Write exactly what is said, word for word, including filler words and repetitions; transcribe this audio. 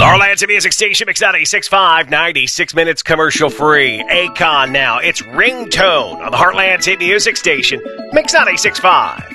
Heartland's Music Station, Mix ninety-six point five, ninety-six minutes commercial free. Akon now. It's Ringtone on the Heartland's Hit Music Station, Mix ninety-six point five.